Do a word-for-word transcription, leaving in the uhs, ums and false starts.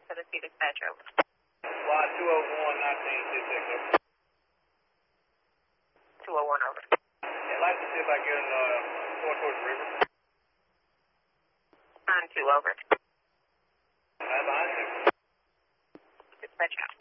Tennessee dispatch, over. Y two oh one, nineteen sixty-six, over. two oh one, over. Yeah, I'd like to see if I can get uh, going towards the river. On two, over. I'm behind you. Dispatch out.